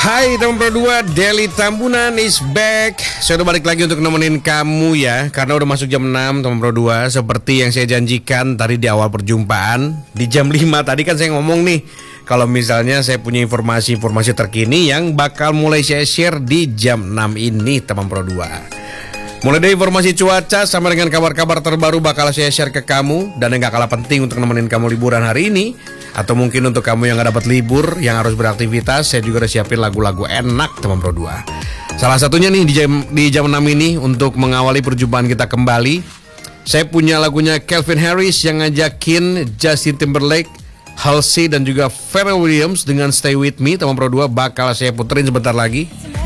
Hai teman Pro 2, Deli Tambunan is back. Saya udah balik lagi untuk nemenin kamu ya. Karena udah masuk jam 6 teman Pro 2. Seperti yang saya janjikan tadi di awal perjumpaan. Di jam 5 tadi kan saya ngomong nih, kalau misalnya saya punya informasi-informasi terkini yang bakal mulai saya share di jam 6 ini teman Pro 2. Mulai dari informasi cuaca sama dengan kabar-kabar terbaru bakal saya share ke kamu. Dan yang gak kalah penting untuk nemenin kamu liburan hari ini, atau mungkin untuk kamu yang gak dapat libur, yang harus beraktivitas, saya juga udah siapin lagu-lagu enak teman Pro 2. Salah satunya nih di jam 6 ini untuk mengawali perjumpaan kita kembali, saya punya lagunya Calvin Harris yang ngajakin Justin Timberlake, Halsey dan juga Pharrell Williams dengan Stay With Me teman Pro 2 bakal saya puterin sebentar lagi.